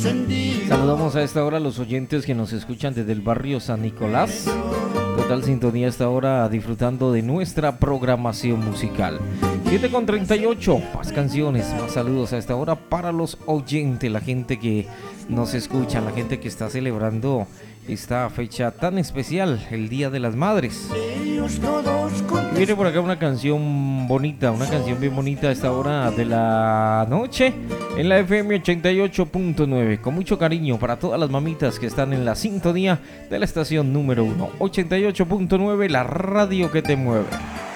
Saludamos a esta hora a los oyentes que nos escuchan desde el barrio San Nicolás. Total sintonía a esta hora, disfrutando de nuestra programación musical. 7:38, más canciones, más saludos a esta hora para los oyentes, la gente que nos escucha, la gente que está celebrando esta fecha tan especial, el Día de las Madres. Y viene por acá una canción bonita, una canción bien bonita a esta hora de la noche en la FM 88.9, con mucho cariño para todas las mamitas que están en la sintonía de la estación número 1, 88.9, la radio que te mueve.